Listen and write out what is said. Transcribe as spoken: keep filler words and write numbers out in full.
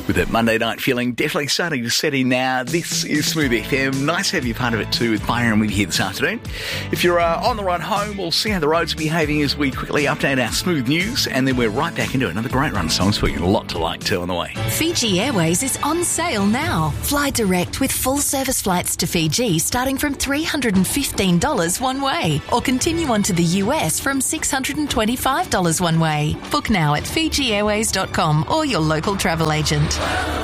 With that Monday night feeling definitely starting to set in now. This is Smooth F M. Nice to have you part of it too with Byron with you here this afternoon. If you're uh, on the run home, we'll see how the roads are behaving as we quickly update our smooth news, and then we're right back into another great run of songs for you. A lot to like too on the way. Fiji Airways is on sale now. Fly direct with full service flights to Fiji starting from three hundred fifteen dollars one way, or continue on to the U S from six hundred twenty-five dollars one way. Book now at fiji airways dot com or your local travel agent.